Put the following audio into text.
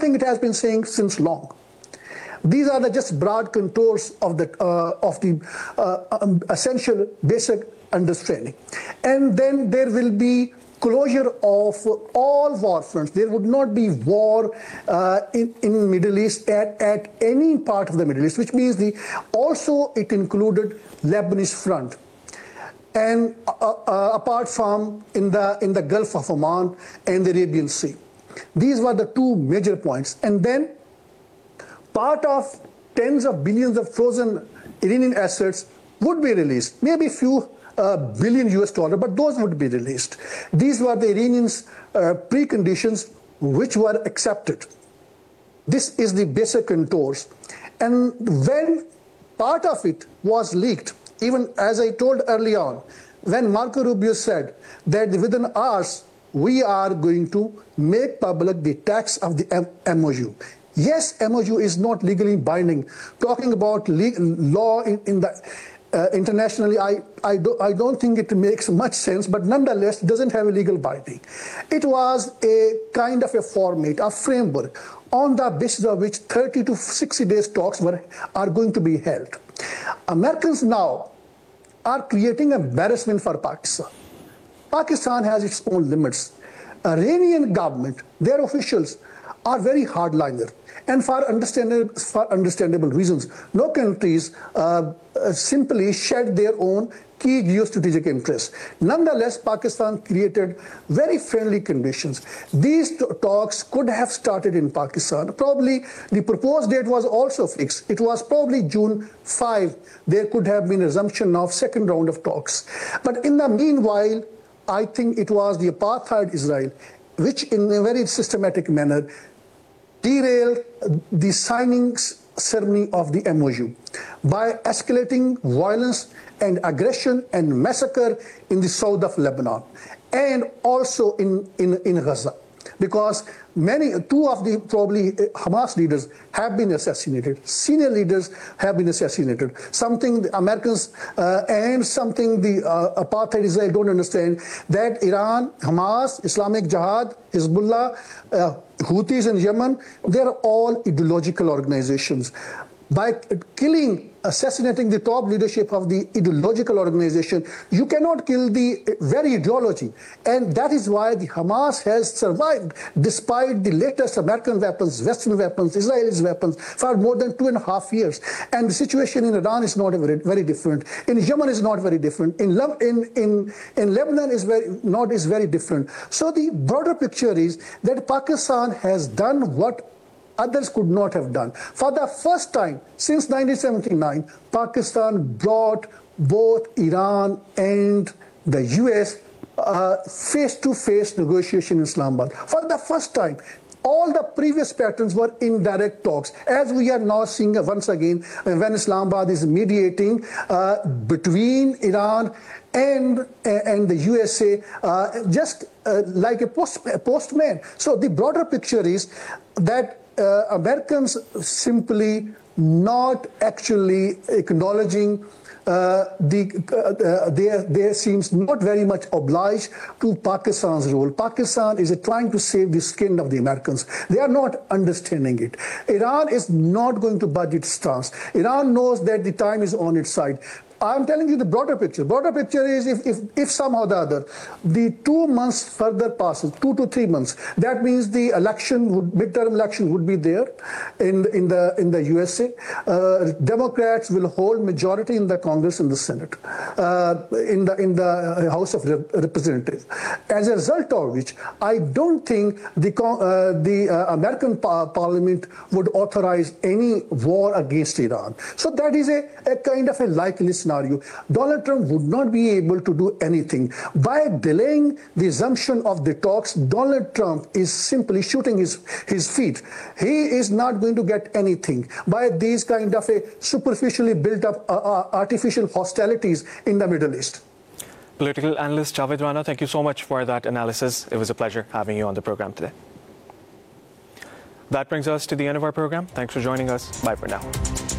something it has been saying since long. These are the just broad contours of the essential basic understanding. And then there will be closure of all war fronts. There would not be war in Middle East at any part of the Middle East, which means also it included Lebanese front. And apart from in the Gulf of Oman and the Arabian Sea. These were the two major points. And then part of tens of billions of frozen Iranian assets would be released, maybe few billion US dollars, but those would be released. These were the Iranians' preconditions which were accepted. This is the basic contours. And when part of it was leaked, even as I told early on, when Marco Rubio said that within hours we are going to make public the text of the MOU. Yes, MOU is not legally binding. Talking about law in the internationally, I don't think it makes much sense, but nonetheless doesn't have a legal binding. It was a kind of a format, a framework, on the basis of which 30 to 60 days talks are going to be held. Americans now are creating embarrassment for Pakistan. Pakistan has its own limits. Iranian government, their officials are very hardliner. And for understandable reasons, no countries simply shed their own key geostrategic interests. Nonetheless, Pakistan created very friendly conditions. These talks could have started in Pakistan. Probably the proposed date was also fixed. It was probably June 5. There could have been a resumption of second round of talks. But in the meanwhile, I think it was the apartheid Israel, which in a very systematic manner derailed the signing ceremony of the MOU by escalating violence and aggression and massacre in the south of Lebanon and also in Gaza. Because two of the probably Hamas leaders have been assassinated. Senior leaders have been assassinated. Something the Americans and something the apartheid Israel don't understand, that Iran, Hamas, Islamic Jihad, Hezbollah, Houthis in Yemen, they're all ideological organizations. By assassinating the top leadership of the ideological organization, you cannot kill the very ideology. And that is why the Hamas has survived, despite the latest American weapons, Western weapons, Israeli weapons, for more than 2.5 years. And the situation in Iran is not very different. In Yemen is not very different. In Lebanon is very different. So the broader picture is that Pakistan has done what others could not have done. For the first time since 1979, Pakistan brought both Iran and the US face-to-face negotiation in Islamabad. For the first time. All the previous patterns were indirect talks, as we are now seeing once again when Islamabad is mediating between Iran and the USA, just like a postman. So the broader picture is that Americans simply not actually acknowledging they seems not very much obliged to Pakistan's role. Pakistan is trying to save the skin of the Americans. They are not understanding it. Iran is not going to budge its stance. Iran knows that the time is on its side. I'm telling you the broader picture. Broader picture is if somehow or the other, the 2 months further passes, 2 to 3 months, that means the midterm election would be there in the USA. Democrats will hold majority in the Congress and the Senate, in the House of Representatives. As a result of which, I don't think the American Parliament would authorize any war against Iran. So that is a kind of a likely scenario. Donald Trump would not be able to do anything. By delaying the resumption of the talks, Donald Trump is simply shooting his feet. He is not going to get anything by these kind of a superficially built up artificial hostilities in the Middle East. Political analyst Javed Rana, thank you so much for that analysis. It was a pleasure having you on the program today. That brings us to the end of our program. Thanks for joining us. Bye for now.